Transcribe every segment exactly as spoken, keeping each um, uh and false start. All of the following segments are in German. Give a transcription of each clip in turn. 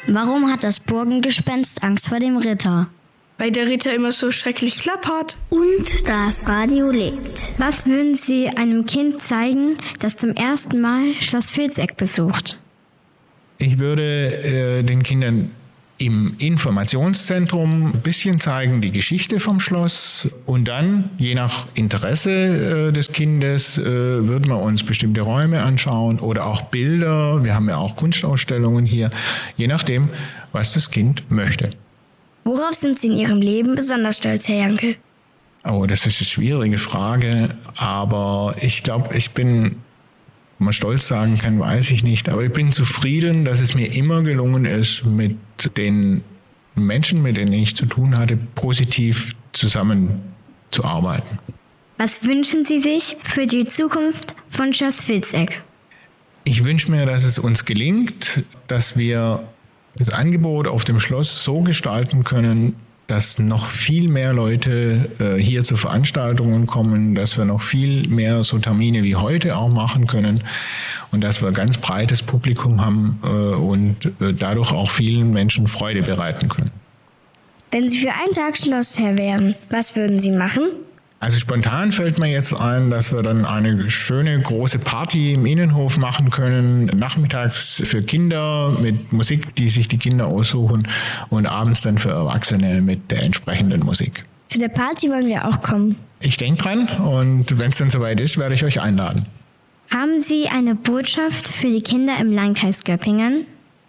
Warum hat das Burgengespenst Angst vor dem Ritter? Weil der Ritter immer so schrecklich klappert. Und das Radio lebt. Was würden Sie einem Kind zeigen, das zum ersten Mal Schloss Vilseck besucht? Ich würde äh, den Kindern im Informationszentrum ein bisschen zeigen, die Geschichte vom Schloss, und dann, je nach Interesse äh, des Kindes, äh, würden wir uns bestimmte Räume anschauen oder auch Bilder. Wir haben ja auch Kunstausstellungen hier, je nachdem, was das Kind möchte. Worauf sind Sie in Ihrem Leben besonders stolz, Herr Janke? Oh, das ist eine schwierige Frage, aber ich glaube, ich bin, ob man stolz sagen kann, weiß ich nicht, aber ich bin zufrieden, dass es mir immer gelungen ist, mit den Menschen, mit denen ich zu tun hatte, positiv zusammenzuarbeiten. Was wünschen Sie sich für die Zukunft von Schloss Vilseck? Ich wünsche mir, dass es uns gelingt, dass wir das Angebot auf dem Schloss so gestalten können, dass noch viel mehr Leute äh, hier zu Veranstaltungen kommen, dass wir noch viel mehr so Termine wie heute auch machen können und dass wir ein ganz breites Publikum haben äh, und äh, dadurch auch vielen Menschen Freude bereiten können. Wenn Sie für einen Tag Schlossherr wären, was würden Sie machen? Also spontan fällt mir jetzt ein, dass wir dann eine schöne große Party im Innenhof machen können, nachmittags für Kinder mit Musik, die sich die Kinder aussuchen, und abends dann für Erwachsene mit der entsprechenden Musik. Zu der Party wollen wir auch kommen. Ich denke dran, und wenn es dann soweit ist, werde ich euch einladen. Haben Sie eine Botschaft für die Kinder im Landkreis Göppingen?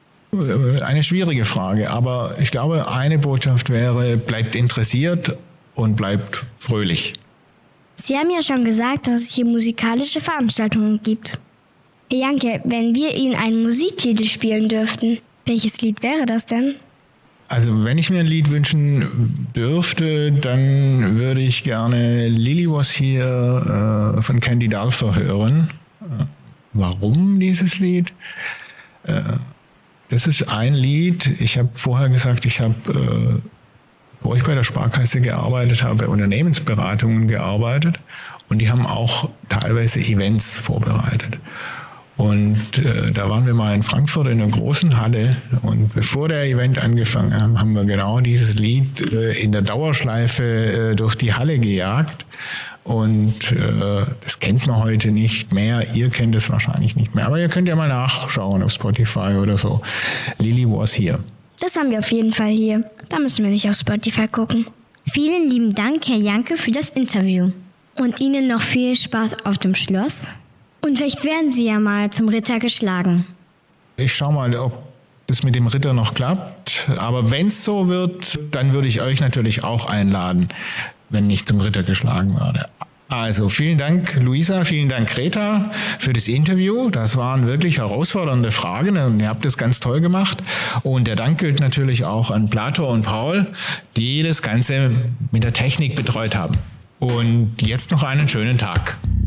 Eine schwierige Frage, aber ich glaube, eine Botschaft wäre, bleibt interessiert und bleibt fröhlich. Sie haben ja schon gesagt, dass es hier musikalische Veranstaltungen gibt. Herr Janke, wenn wir Ihnen einen Musiktitel spielen dürften, welches Lied wäre das denn? Also wenn ich mir ein Lied wünschen dürfte, dann würde ich gerne Lily Was Here äh, von Candy Dulfer hören. Äh, warum dieses Lied? Äh, das ist ein Lied. Ich habe vorher gesagt, ich habe... Äh, wo ich bei der Sparkasse gearbeitet habe, bei Unternehmensberatungen gearbeitet, und die haben auch teilweise Events vorbereitet. Und äh, da waren wir mal in Frankfurt in einer großen Halle, und bevor der Event angefangen hat, haben wir genau dieses Lied äh, in der Dauerschleife äh, durch die Halle gejagt. Und äh, das kennt man heute nicht mehr, ihr kennt es wahrscheinlich nicht mehr, aber ihr könnt ja mal nachschauen auf Spotify oder so. Lily Was Here. Das haben wir auf jeden Fall hier. Da müssen wir nicht auf Spotify gucken. Vielen lieben Dank, Herr Janke, für das Interview. Und Ihnen noch viel Spaß auf dem Schloss. Und vielleicht werden Sie ja mal zum Ritter geschlagen. Ich schau mal, ob das mit dem Ritter noch klappt. Aber wenn es so wird, dann würde ich euch natürlich auch einladen, wenn ich zum Ritter geschlagen werde. Also vielen Dank, Luisa, vielen Dank, Greta, für das Interview. Das waren wirklich herausfordernde Fragen und ihr habt das ganz toll gemacht. Und der Dank gilt natürlich auch an Plato und Paul, die das Ganze mit der Technik betreut haben. Und jetzt noch einen schönen Tag.